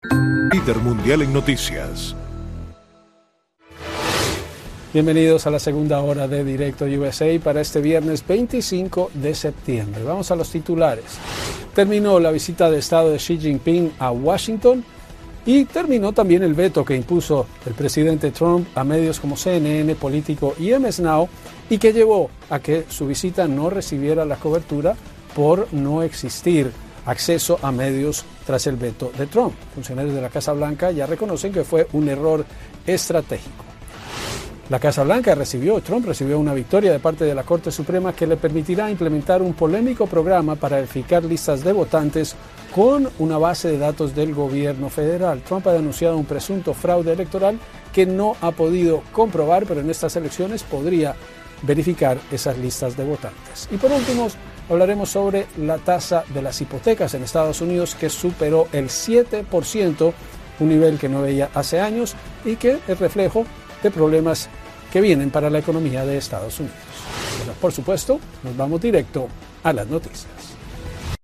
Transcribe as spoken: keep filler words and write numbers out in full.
Líder mundial en noticias. Bienvenidos a la segunda hora de Directo U S A para este viernes veinticinco de septiembre. Vamos a los titulares. Terminó la visita de Estado de Xi Jinping a Washington y terminó también el veto que impuso el presidente Trump a medios como C N N, Político y M S Now y que llevó a que su visita no recibiera la cobertura por no existir acceso a medios tras el veto de Trump. Funcionarios de la Casa Blanca ya reconocen que fue un error estratégico. La Casa Blanca recibió, Trump recibió una victoria de parte de la Corte Suprema que le permitirá implementar un polémico programa para verificar listas de votantes con una base de datos del gobierno federal. Trump ha denunciado un presunto fraude electoral que no ha podido comprobar, pero en estas elecciones podría verificar esas listas de votantes. Y por último, hablaremos sobre la tasa de las hipotecas en Estados Unidos que superó el siete por ciento, un nivel que no veía hace años y que es reflejo de problemas que vienen para la economía de Estados Unidos. Pero, por supuesto, nos vamos directo a las noticias.